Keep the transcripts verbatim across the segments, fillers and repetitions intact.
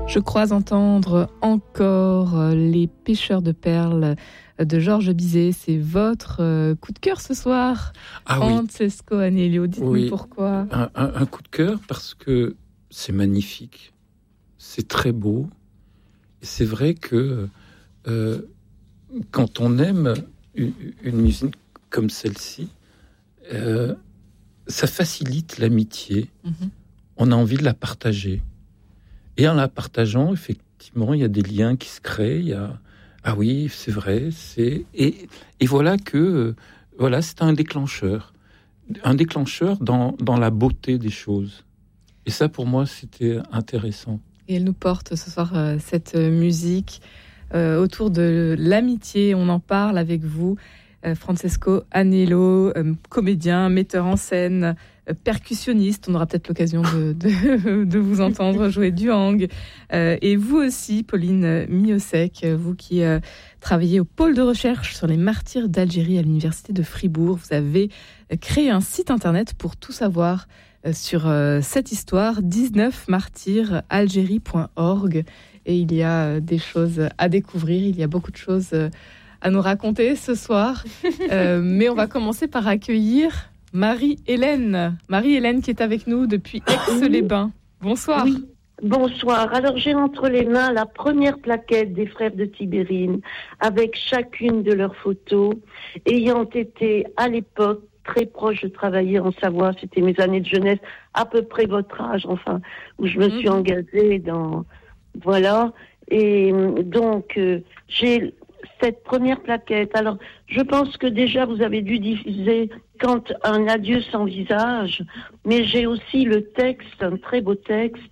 Je crois entendre encore Les pêcheurs de perles de Georges Bizet. C'est votre coup de cœur ce soir, ah, oui. Francesco Agnello. Dites-nous oui. pourquoi. Un, un, un coup de cœur parce que c'est magnifique, c'est très beau. Et c'est vrai que euh, quand on aime une, une musique comme celle-ci, euh, ça facilite l'amitié. Mm-hmm. On a envie de la partager. Et en la partageant, effectivement, il y a des liens qui se créent. Il y a ah oui, c'est vrai. C'est et, et voilà que euh, voilà, c'est un déclencheur, un déclencheur dans dans la beauté des choses. Et ça, pour moi, c'était intéressant. Et elle nous porte ce soir euh, cette musique euh, autour de l'amitié. On en parle avec vous, euh, Francesco Agnello, euh, comédien, metteur en scène, euh, percussionniste. On aura peut-être l'occasion de, de, de vous entendre jouer du hang. Euh, et vous aussi, Pauline Miosek, vous qui euh, travaillez au pôle de recherche sur les martyrs d'Algérie à l'université de Fribourg. Vous avez créé un site internet pour tout savoir sur euh, cette histoire, dix-neuf martyrs algérie point org, et il y a euh, des choses à découvrir, il y a beaucoup de choses euh, à nous raconter ce soir, euh, mais on va commencer par accueillir Marie-Hélène, Marie-Hélène qui est avec nous depuis Aix-les-Bains. Bonsoir. Oui. Bonsoir. Alors j'ai entre les mains la première plaquette des frères de Tibérine avec chacune de leurs photos ayant été à l'époque très proche de travailler en Savoie. C'était mes années de jeunesse, à peu près votre âge, enfin, où je me suis engagée dans... Voilà. Et donc, euh, j'ai cette première plaquette. Alors, je pense que déjà, vous avez dû diffuser quand un adieu sans visage, mais j'ai aussi le texte, un très beau texte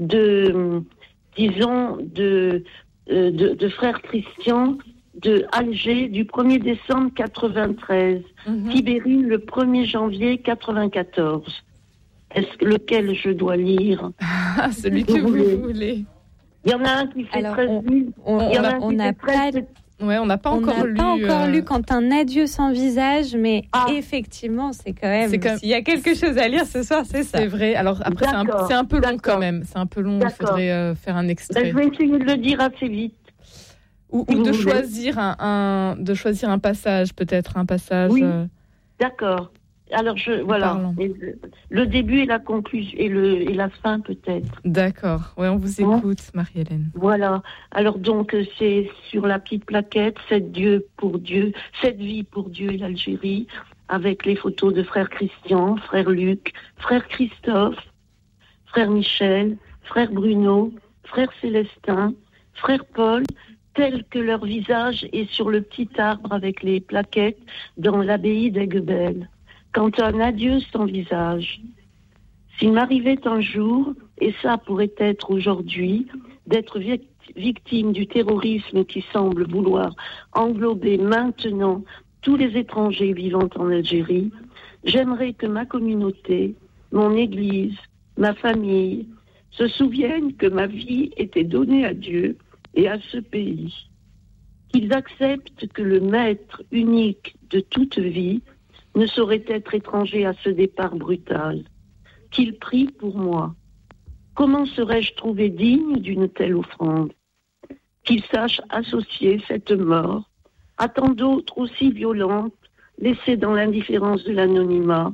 de, disons, de, de, de, de frère Christian, de Alger, du premier décembre quatre-vingt-treize, mmh. Tibérine le premier janvier quatre-vingt-quatorze. Est-ce que lequel je dois lire? Ah, celui que vous voulez. voulez. Il y en a un qui fait Alors, treize mille. On n'a pas, ouais, on n'a pas encore lu. pas encore euh... lu quand un adieu sans visage, mais ah. effectivement, c'est quand même. C'est quand même... S'il y a quelque chose à lire ce soir, c'est ça. C'est vrai. Alors après, c'est un, c'est un peu long D'accord. quand même. C'est un peu long. Il faudrait euh, faire un extrait. Ben, je vais essayer de le dire assez vite. Ou, ou de choisir un, un, de choisir un passage, peut-être un passage. Oui. Euh... D'accord. Alors je voilà. Le, le début et la conclusion et le et la fin peut-être. D'accord. Ouais, on vous écoute, hein? Marie-Hélène. Voilà. Alors donc c'est sur la petite plaquette, cette Dieu pour Dieu, cette vie pour Dieu et l'Algérie, avec les photos de frère Christian, frère Luc, frère Christophe, frère Michel, frère Bruno, frère Célestin, frère Paul, tel que leur visage est sur le petit arbre avec les plaquettes dans l'abbaye d'Aiguebelle. Quant à un adieu sans visage, s'il m'arrivait un jour, et ça pourrait être aujourd'hui, d'être victime du terrorisme qui semble vouloir englober maintenant tous les étrangers vivant en Algérie, j'aimerais que ma communauté, mon église, ma famille, se souviennent que ma vie était donnée à Dieu et à ce pays, qu'ils acceptent que le maître unique de toute vie ne saurait être étranger à ce départ brutal, qu'ils prient pour moi. Comment serais-je trouvé digne d'une telle offrande? Qu'ils sachent associer cette mort à tant d'autres aussi violentes, laissées dans l'indifférence de l'anonymat.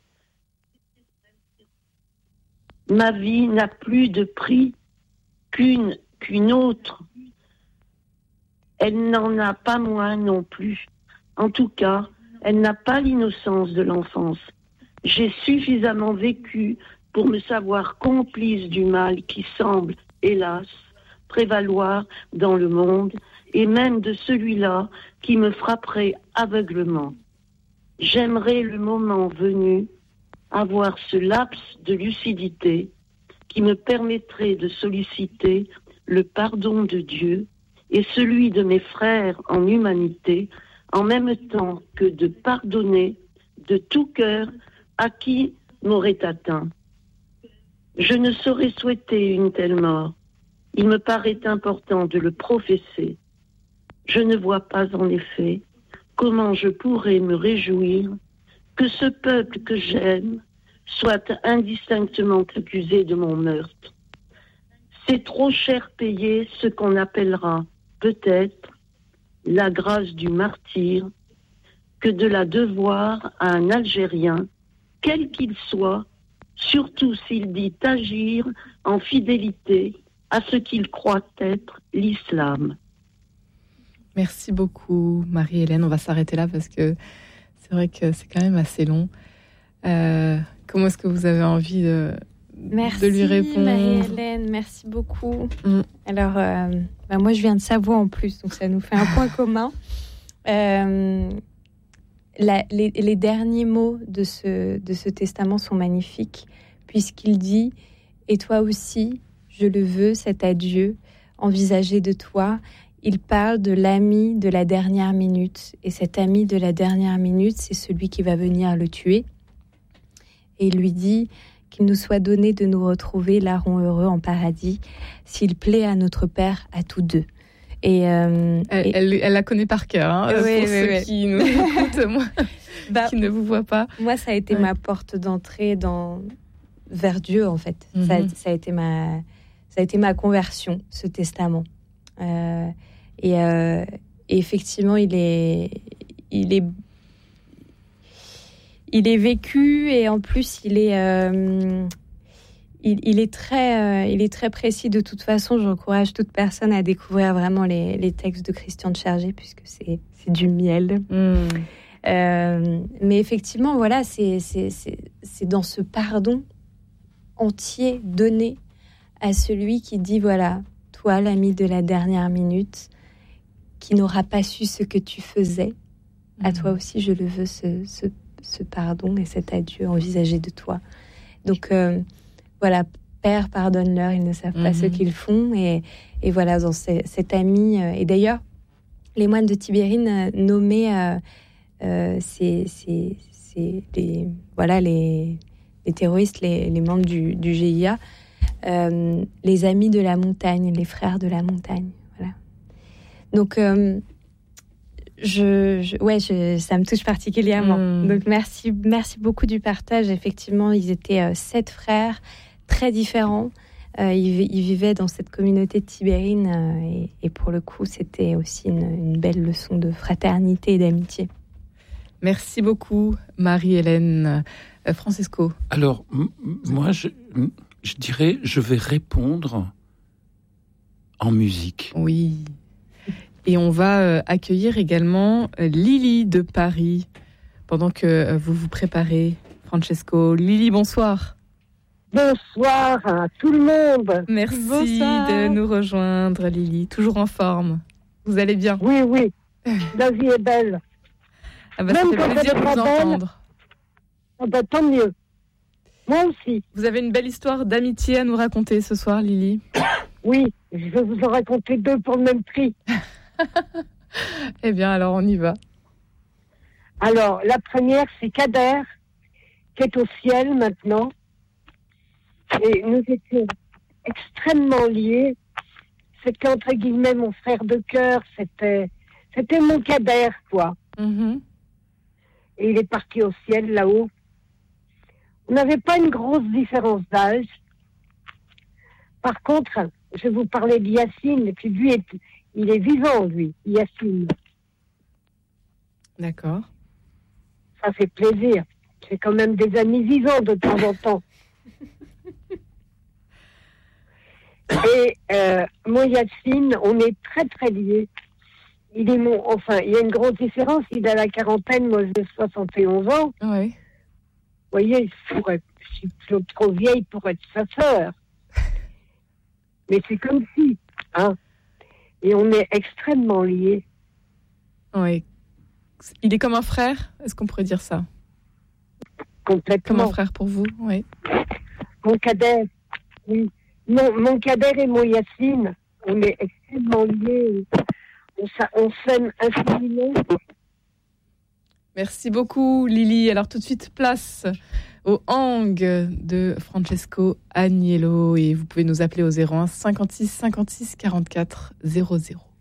Ma vie n'a plus de prix qu'une qu'une autre. Elle n'en a pas moins non plus. En tout cas, elle n'a pas l'innocence de l'enfance. J'ai suffisamment vécu pour me savoir complice du mal qui semble, hélas, prévaloir dans le monde, et même de celui-là qui me frapperait aveuglement. J'aimerais le moment venu avoir ce laps de lucidité qui me permettrait de solliciter le pardon de Dieu et celui de mes frères en humanité, en même temps que de pardonner de tout cœur à qui m'aurait atteint. Je ne saurais souhaiter une telle mort. Il me paraît important de le professer. Je ne vois pas en effet comment je pourrais me réjouir que ce peuple que j'aime soit indistinctement accusé de mon meurtre. c'est trop cher payé ce qu'on appellera peut-être la grâce du martyr que de la devoir à un Algérien, quel qu'il soit, surtout s'il dit agir en fidélité à ce qu'il croit être l'islam. Merci beaucoup, Marie-Hélène. On va s'arrêter là parce que c'est vrai que c'est quand même assez long. Euh, comment est-ce que vous avez envie de, merci, de lui répondre? Marie-Hélène, merci beaucoup. Mm. Alors, euh, bah moi, je viens de Savoie en plus, donc ça nous fait un point commun. Euh, la, les, les derniers mots de ce, de ce testament sont magnifiques, puisqu'il dit « Et toi aussi, je le veux, cet adieu, envisagé de toi ». Il parle de l'ami de la dernière minute. Et cet ami de la dernière minute, c'est celui qui va venir le tuer. Et il lui dit qu'il nous soit donné de nous retrouver larron heureux en paradis, s'il plaît à notre Père, à tous deux. Et, euh, elle, et... Elle, elle la connaît par cœur, hein, oui, pour oui, ceux oui. qui nous écoutent, moi, bah, qui ne vous voient pas. Moi, ça a été ouais. ma porte d'entrée dans... vers Dieu, en fait. Mm-hmm. Ça, a, ça, a été ma... ça a été ma conversion, ce testament. Euh... Et, euh, et effectivement, il est, il est, il est vécu et en plus, il est, euh, il, il est très, euh, il est très précis. De toute façon, j'encourage toute personne à découvrir vraiment les, les textes de Christian de Chargé puisque c'est, c'est du miel. Mm. Euh, mais effectivement, voilà, c'est, c'est, c'est, c'est dans ce pardon entier donné à celui qui dit voilà, toi, l'ami de la dernière minute, qui n'aura pas su ce que tu faisais. À mmh. toi aussi, je le veux, ce, ce, ce pardon et cet adieu envisagé de toi. Donc, euh, voilà, Père, pardonne-leur, ils ne savent mmh. pas ce qu'ils font. Et, et voilà, dans ce, cet ami... Euh, et d'ailleurs, les moines de Tibérine euh, nommaient euh, euh, ces, ces, ces, les, voilà, les, les terroristes, les, les membres du, du G I A, euh, les amis de la montagne, les frères de la montagne. Donc, euh, je, je, ouais, je, ça me touche particulièrement. Mmh. Donc, merci, merci beaucoup du partage. Effectivement, ils étaient euh, sept frères, très différents. Euh, ils, ils vivaient dans cette communauté de Tibérine. Euh, et, et pour le coup, c'était aussi une, une belle leçon de fraternité et d'amitié. Merci beaucoup, Marie-Hélène. Euh, Francesco. Alors, m- moi, je, je dirais, je vais répondre en musique. Oui. Et on va euh, accueillir également euh, Lily de Paris, pendant que euh, vous vous préparez, Francesco. Lily, bonsoir. Bonsoir à tout le monde. Merci bonsoir. de nous rejoindre, Lily. Toujours en forme. Vous allez bien? Oui, oui. La vie est belle. Ah bah, ça fait plaisir de vous entendre. Ah bah, tant mieux. Moi aussi. Vous avez une belle histoire d'amitié à nous raconter ce soir, Lily? Oui, je vais vous en raconter deux pour le même prix. Eh bien, alors, on y va. Alors, la première, c'est Kader, qui est au ciel maintenant. Et nous étions extrêmement liés. C'était, entre guillemets, mon frère de cœur. C'était, c'était mon Kader, quoi. Mm-hmm. Et il est parti au ciel, là-haut. On n'avait pas une grosse différence d'âge. Par contre, je vais vous parler de Yacine, et puis lui, est, il est vivant, lui, Yacine. D'accord. Ça fait plaisir. J'ai quand même des amis vivants de temps en temps. Et euh, moi, Yacine, on est très, très liés. Il est mon, enfin, il y a une grosse différence. Il a la quarantaine, moi j'ai soixante et onze ans. Oui. Vous voyez, je, pourrais, je suis trop vieille pour être sa sœur. Mais c'est comme si, hein. Et on est extrêmement liés. Oui. Il est comme un frère, est-ce qu'on pourrait dire ça? Complètement. Comme un frère pour vous, oui. Mon Kader, oui. Mon, mon Kader et mon Yacine, on est extrêmement liés. On, on s'aime infiniment. Merci beaucoup, Lily. Alors, tout de suite, place au hang de Francesco Agnello. Et vous pouvez nous appeler au zéro un cinquante-six cinquante-six quarante-quatre zéro zéro.